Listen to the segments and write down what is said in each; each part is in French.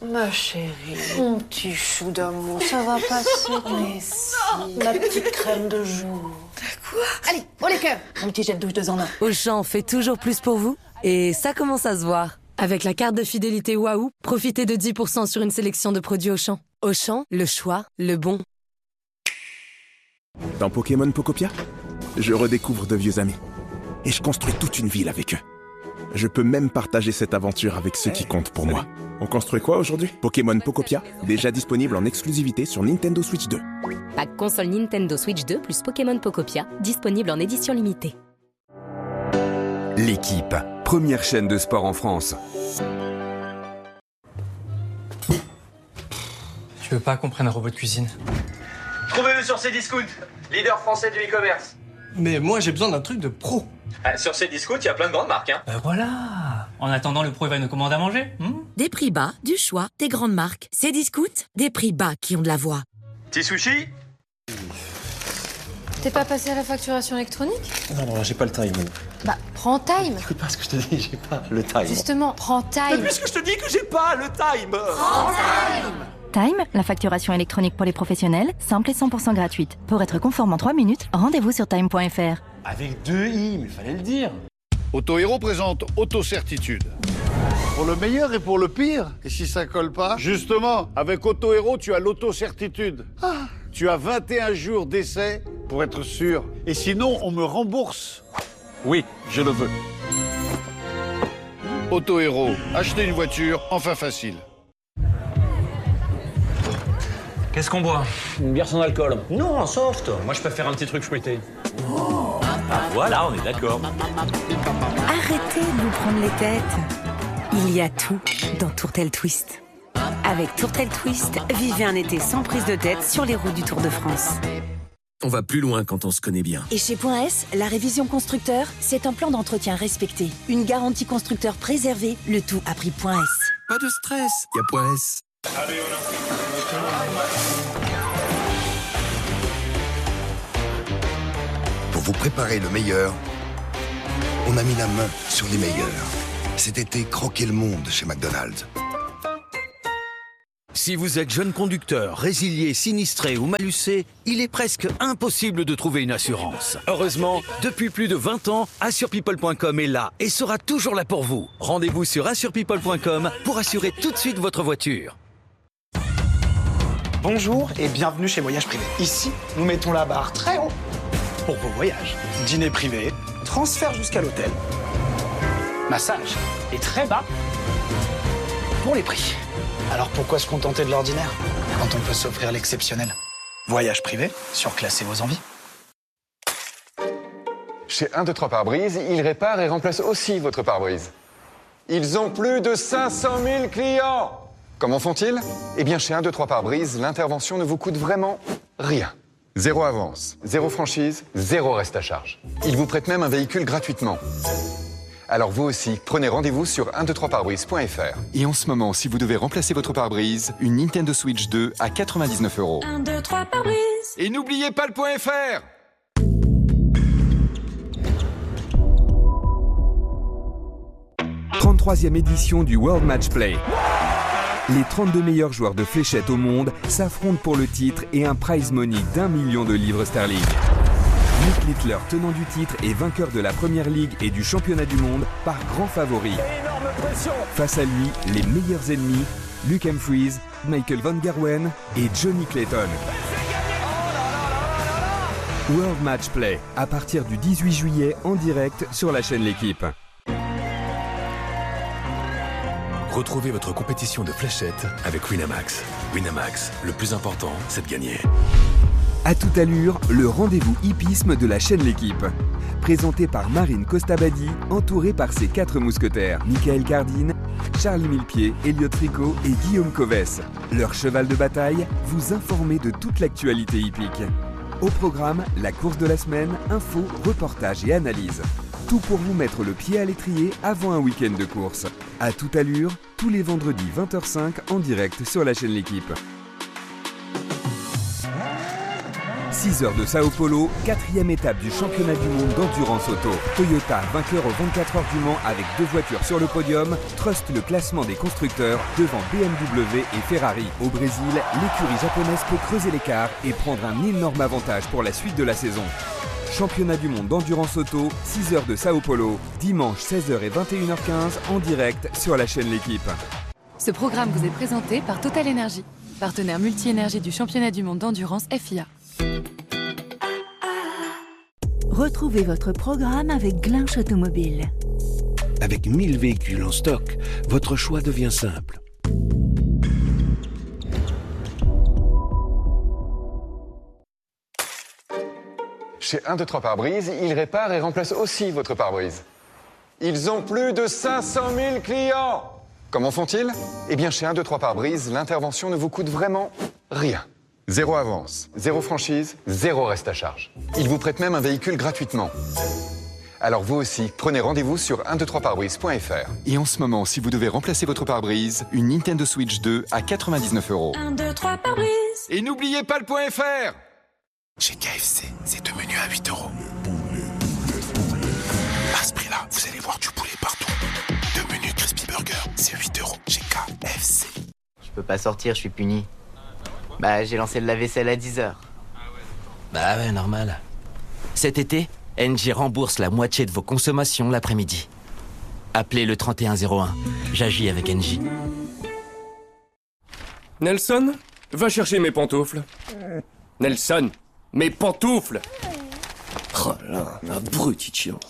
Ma chérie, mon petit chou d'amour, ça va passer. Mais si, ma petite crème de jour. Quoi? Allez, pour les cœurs. Un petit jet de douche 2 en 1. Auchan fait toujours plus pour vous et ça commence à se voir. Avec la carte de fidélité Waouh, profitez de 10% sur une sélection de produits Auchan. Auchan, le choix, le bon. Dans Pokémon Pocopia, je redécouvre de vieux amis. Et je construis toute une ville avec eux. Je peux même partager cette aventure avec ceux qui comptent pour moi. On construit quoi aujourd'hui? Pokémon Pocopia, déjà disponible en exclusivité sur Nintendo Switch 2. Pack console Nintendo Switch 2 plus Pokémon Pocopia, disponible en édition limitée. L'équipe, première chaîne de sport en France. Tu veux pas qu'on prenne un robot de cuisine? Trouvez-le sur Cdiscount, leader français du e-commerce. Mais moi j'ai besoin d'un truc de pro. Sur Cdiscount, il y a plein de grandes marques. Hein. Voilà. En attendant, le pro il va nous commander à manger. Des prix bas, du choix, des grandes marques. Cdiscount, des prix bas qui ont de la voix. Petit sushi? T'es pas passé à la facturation électronique? Non, j'ai pas le time. Bah, prends Time. Écoute pas ce que je te dis, j'ai pas le time. Justement, prends Time. Mais puisque je te dis que j'ai pas le time. Prends Time. Time, la facturation électronique pour les professionnels, simple et 100% gratuite. Pour être conforme en 3 minutes, rendez-vous sur time.fr. Avec 2 i, mais fallait le dire. Auto-Héros présente Auto-Certitude. Pour le meilleur et pour le pire. Et si ça colle pas? Justement, avec Auto-Héros, tu as l'auto-certitude. Tu as 21 jours d'essai pour être sûr. Et sinon, on me rembourse. Oui, je le veux. Auto-Héros, acheter une voiture, enfin facile. Qu'est-ce qu'on boit? Une bière sans alcool. Non, un soft. Moi, je préfère un petit truc fruité. Voilà, on est d'accord. Arrêtez de vous prendre les têtes. Il y a tout dans Tourtel Twist. Avec Tourtel Twist, vivez un été sans prise de tête sur les routes du Tour de France. On va plus loin quand on se connaît bien. Et chez Point S, la révision constructeur, c'est un plan d'entretien respecté. Une garantie constructeur préservée, le tout à prix Point S. Pas de stress, y a Point S. Pour vous préparer le meilleur, on a mis la main sur les meilleurs. Cet été, croquez le monde chez McDonald's. Si vous êtes jeune conducteur, résilié, sinistré ou malucé, il est presque impossible de trouver une assurance. Heureusement, depuis plus de 20 ans, AssurePeople.com est là et sera toujours là pour vous. Rendez-vous sur AssurePeople.com pour assurer tout de suite votre voiture. Bonjour et bienvenue chez Voyage Privé. Ici, nous mettons la barre très haut pour vos voyages. Dîner privé, transfert jusqu'à l'hôtel, massage et très bas pour les prix. Alors pourquoi se contenter de l'ordinaire quand on peut s'offrir l'exceptionnel? Voyage privé, surclassé vos envies. Chez 1, 2, 3 pare-brise, ils réparent et remplacent aussi votre pare-brise. Ils ont plus de 500 000 clients. Comment font-ils? Eh bien, chez 1, 2, 3 pare-brise, l'intervention ne vous coûte vraiment rien. 0 avance, 0 franchise, 0 reste à charge. Ils vous prêtent même un véhicule gratuitement. Alors vous aussi, prenez rendez-vous sur 123pare-brise.fr. Et en ce moment, si vous devez remplacer votre pare-brise, une Nintendo Switch 2 à 99 €. 1, 2, 3 pare-brise. Et n'oubliez pas le .fr. « 33e édition du World Match Play. Les 32 meilleurs joueurs de fléchettes au monde s'affrontent pour le titre et un prize money d'1 million de livres sterling. Nick Littler, tenant du titre et vainqueur de la Première Ligue et du Championnat du Monde, par grand favori. Face à lui, les meilleurs ennemis, Luke Humphries, Michael Van Gerwen et Johnny Clayton. World Match Play, à partir du 18 juillet en direct sur la chaîne L'Équipe. Retrouvez votre compétition de fléchettes avec Winamax. Winamax, le plus important, c'est de gagner. À toute allure, le rendez-vous hippisme de la chaîne L'Équipe. Présenté par Marine Costabadi, entourée par ses 4 mousquetaires, Michael Cardine, Charlie Millepied, Elliot Tricot et Guillaume Coves. Leur cheval de bataille, vous informer de toute l'actualité hippique. Au programme, la course de la semaine, infos, reportages et analyses. Tout pour vous mettre le pied à l'étrier avant un week-end de course. À toute allure, tous les vendredis 20h05 en direct sur la chaîne L'Équipe. Si 6 heures de Sao Paulo, 4e étape du championnat du monde d'endurance auto. Toyota, vainqueur aux 24 heures du Mans avec 2 voitures sur le podium, truste le classement des constructeurs devant BMW et Ferrari. Au Brésil, l'écurie japonaise peut creuser l'écart et prendre un énorme avantage pour la suite de la saison. Championnat du monde d'endurance auto, 6 heures de Sao Paulo, dimanche 16h et 21h15 en direct sur la chaîne L'Équipe. Ce programme vous est présenté par Total Energy, partenaire multi-énergie du championnat du monde d'endurance FIA. Retrouvez votre programme avec Glinch Automobile. Avec 1000 véhicules en stock, votre choix devient simple. Chez 1, 2, 3 pare-brise, ils réparent et remplacent aussi votre pare-brise. Ils ont plus de 500 000 clients. Comment font-ils? Eh bien, chez 1, 2, 3 pare-brise, l'intervention ne vous coûte vraiment rien. 0 avance, 0 franchise, 0 reste à charge. Ils vous prêtent même un véhicule gratuitement. Alors vous aussi, prenez rendez-vous sur 123parbrise.fr. Et en ce moment, si vous devez remplacer votre pare-brise, une Nintendo Switch 2 à 99 €. 1, 2, 3 pare-brise. Et n'oubliez pas le .fr. Chez KFC, c'est 2 menus à 8 €. À ce prix-là, vous allez voir du poulet partout. 2 menus Crispy Burger, c'est 8 € chez KFC. Je peux pas sortir, je suis puni. Bah, j'ai lancé le lave-vaisselle à 10h. Bah ouais, normal. Cet été, Engie rembourse la moitié de vos consommations l'après-midi. Appelez le 3101. J'agis avec Engie. Nelson, va chercher mes pantoufles. Nelson, mes pantoufles! Oh là, abruti de chien.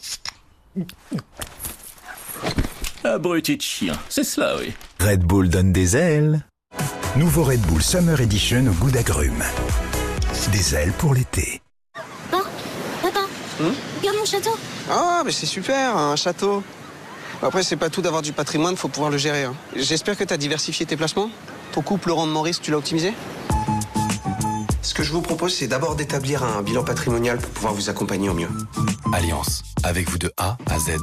Abruti de chien, c'est cela, oui. Red Bull donne des ailes. Nouveau Red Bull Summer Edition au goût d'agrumes. Des ailes pour l'été. Papa, regarde mon château. Ah, mais c'est super, un château. Après, c'est pas tout d'avoir du patrimoine, faut pouvoir le gérer. Hein. J'espère que t'as diversifié tes placements. Ton couple Laurent de Maurice, tu l'as optimisé? Ce que je vous propose, c'est d'abord d'établir un bilan patrimonial pour pouvoir vous accompagner au mieux. Alliance, avec vous de A à Z.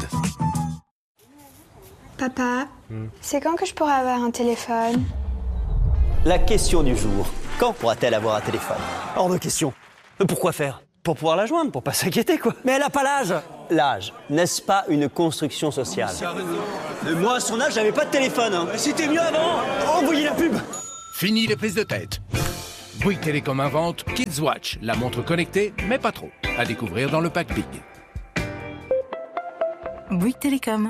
Papa, c'est quand que je pourrai avoir un téléphone? La question du jour. Quand pourra-t-elle avoir un téléphone? Hors de question. Pourquoi faire? Pour pouvoir la joindre, pour pas s'inquiéter, quoi. Mais elle a pas l'âge. L'âge, n'est-ce pas une construction sociale? Moi, à son âge, j'avais pas de téléphone. Hein. C'était mieux avant. Envoyez la pub. Fini les prises de tête. Bouygues Télécom invente Kids Watch, la montre connectée, mais pas trop. À découvrir dans le pack Big. Bouygues Télécom.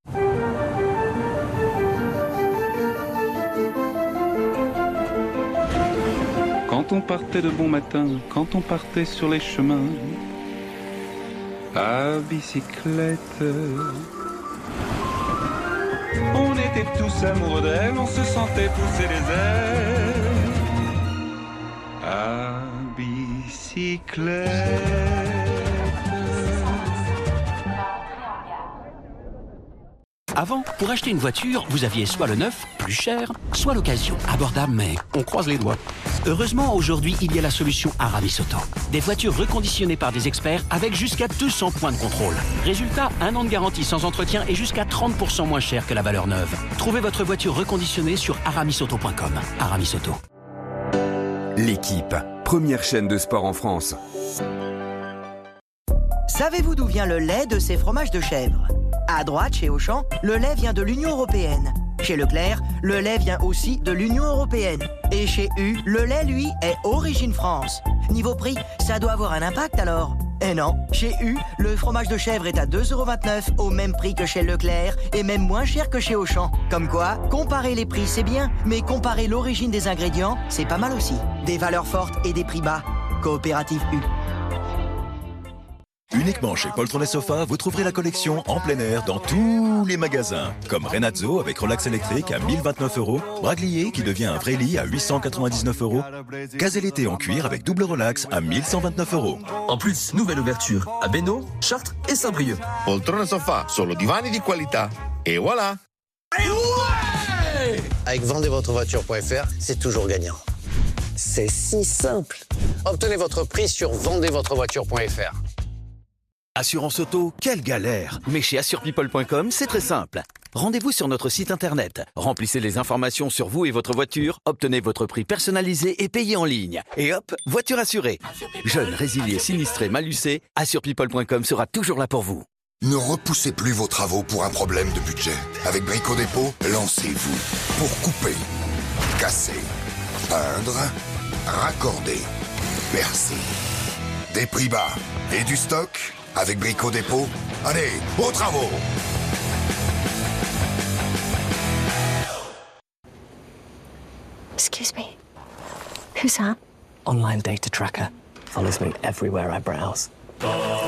Quand on partait de bon matin, quand on partait sur les chemins, à bicyclette, on était tous amoureux d'elle, on se sentait pousser les ailes, à bicyclette. Avant, pour acheter une voiture, vous aviez soit le neuf, plus cher, soit l'occasion, abordable, mais on croise les doigts. Heureusement, aujourd'hui, il y a la solution Aramis Auto. Des voitures reconditionnées par des experts avec jusqu'à 200 points de contrôle. Résultat, 1 an de garantie sans entretien et jusqu'à 30% moins cher que la valeur neuve. Trouvez votre voiture reconditionnée sur aramisauto.com. Aramis Auto. L'Équipe, première chaîne de sport en France. Savez-vous d'où vient le lait de ces fromages de chèvre? À droite, chez Auchan, le lait vient de l'Union européenne. Chez Leclerc, le lait vient aussi de l'Union européenne. Et chez U, le lait, lui, est origine France. Niveau prix, ça doit avoir un impact alors? Eh non, chez U, le fromage de chèvre est à 2,29 € au même prix que chez Leclerc et même moins cher que chez Auchan. Comme quoi, comparer les prix c'est bien, mais comparer l'origine des ingrédients, c'est pas mal aussi. Des valeurs fortes et des prix bas. Coopérative U. Uniquement chez Poltron et Sofa, vous trouverez la collection en plein air dans tous les magasins. Comme Renazzo avec relax électrique à 1029 €, Braglier qui devient un vrai lit à 899 €, Gazelle-été en cuir avec double relax à 1129 €. En plus, nouvelle ouverture à Bénaud, Chartres et Saint-Brieuc. Poltron et Sofa, solo divani di qualità. Et voilà. Avec vendezvotrevoiture.fr, c'est toujours gagnant. C'est si simple. Obtenez votre prix sur vendezvotrevoiture.fr. Assurance auto, quelle galère! Mais chez AssurePeople.com, c'est très simple. Rendez-vous sur notre site internet, remplissez les informations sur vous et votre voiture, obtenez votre prix personnalisé et payez en ligne. Et hop, voiture assurée. Jeunes, résiliés, sinistrés, malucés, AssurePeople.com sera toujours là pour vous. Ne repoussez plus vos travaux pour un problème de budget. Avec Brico Dépôt, lancez-vous. Pour couper, casser, peindre, raccorder, percer. Des prix bas et du stock. Avec Brico Dépôt, allez, aux travaux! Excuse me. Who's that? Online data tracker. Follows me everywhere I browse.